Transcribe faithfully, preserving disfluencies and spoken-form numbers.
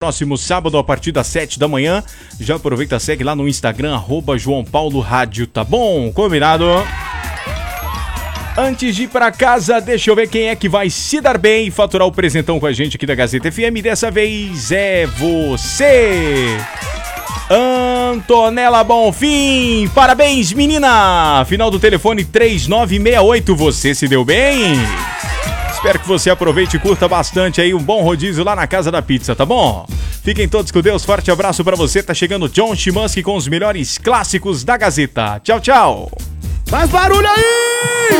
próximo sábado a partir das sete da manhã. Já aproveita, segue lá no Instagram, arroba João Paulo Rádio, tá bom? Combinado? Antes de ir pra casa, deixa eu ver quem é que vai se dar bem e faturar o presentão com a gente aqui da Gazeta F M. Dessa vez é você, Antonella Bonfim. Parabéns, menina! Final do telefone três nove seis oito. Você se deu bem? Espero que você aproveite e curta bastante aí um bom rodízio lá na Casa da Pizza, tá bom? Fiquem todos com Deus, forte abraço pra você. Tá chegando John Chimansky com os melhores clássicos da Gazeta. Tchau, tchau! Faz barulho aí!